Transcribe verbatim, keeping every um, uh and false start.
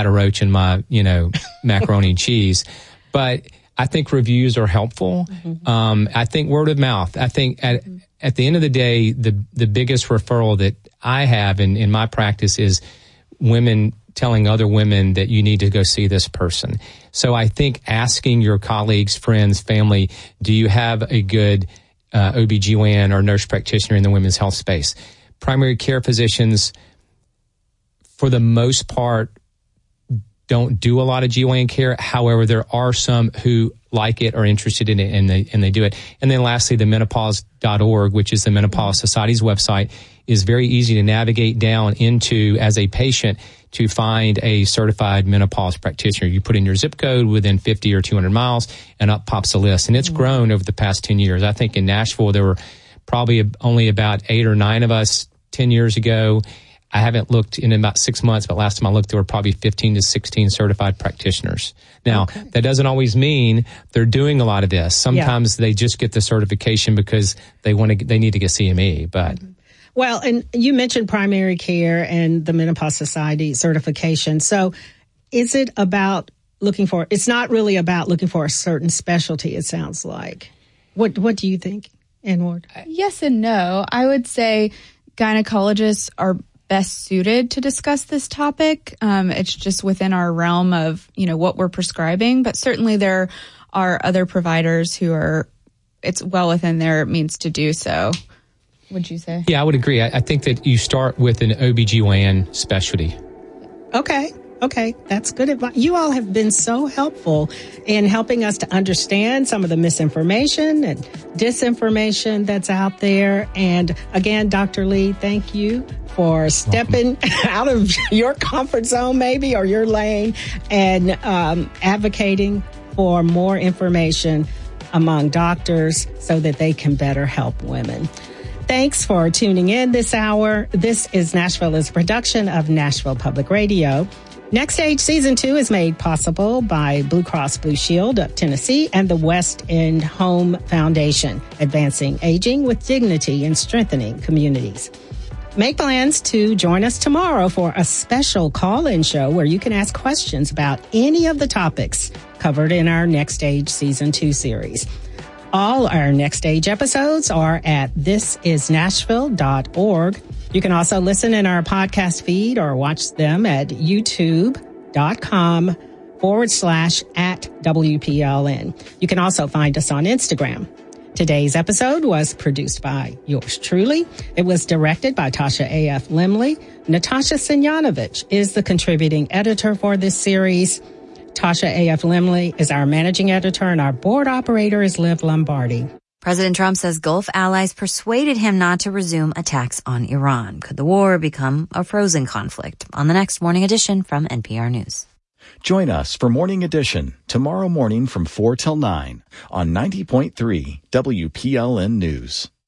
had a roach in my, you know, macaroni and cheese. But I think reviews are helpful. Mm-hmm. Um, I think word of mouth. I think at mm-hmm. at the end of the day, the the biggest referral that I have in, in my practice is women telling other women that you need to go see this person. So I think asking your colleagues, friends, family, do you have a good uh, O B G Y N or nurse practitioner in the women's health space? Primary care physicians, for the most part, don't do a lot of G Y N care. However, there are some who like it or interested in it, and they and they do it. And then lastly, the menopause dot org, which is the Menopause Society's website, is very easy to navigate down into as a patient to find a certified menopause practitioner. You put in your zip code within fifty or two hundred miles, and up pops a list. And it's mm-hmm. grown over the past ten years. I think in Nashville, there were probably only about eight or nine of us ten years ago. I haven't looked in about six months, but last time I looked, there were probably fifteen to sixteen certified practitioners. Now, okay. that doesn't always mean they're doing a lot of this. Sometimes yeah. they just get the certification because they want to, they need to get C M E, but. Mm-hmm. Well, and you mentioned primary care and the Menopause Society certification. So is it about looking for, it's not really about looking for a certain specialty, it sounds like. What, what do you think, Ann Ward? Yes and no. I would say gynecologists are best suited to discuss this topic. Um, it's just within our realm of, you know, what we're prescribing, but certainly there are other providers who are, it's well within their means to do so. Would you say? Yeah, I would agree. I, I think that you start with an O B G Y N specialty. Okay. Okay. That's good advice. You all have been so helpful in helping us to understand some of the misinformation and disinformation that's out there. And again, Doctor Lee, thank you for stepping Welcome. out of your comfort zone, maybe, or your lane, and um, advocating for more information among doctors so that they can better help women. Thanks for tuning in this hour. This is Nashville is a production of Nashville Public Radio. Next Stage Season two is made possible by Blue Cross Blue Shield of Tennessee and the West End Home Foundation, advancing aging with dignity and strengthening communities. Make plans to join us tomorrow for a special call-in show where you can ask questions about any of the topics covered in our Next Stage Season two series. All our Next Stage episodes are at this is nashville dot org. You can also listen in our podcast feed or watch them at youtube.com forward slash at WPLN. You can also find us on Instagram. Today's episode was produced by yours truly. It was directed by Tasha A F. Limley. Natasha Sinyanovich is the contributing editor for this series. Tasha A F. Limley is our managing editor, and our board operator is Liv Lombardi. President Trump says Gulf allies persuaded him not to resume attacks on Iran. Could the war become a frozen conflict? On the next Morning Edition from N P R News. Join us for Morning Edition tomorrow morning from four till nine on ninety point three W P L N News.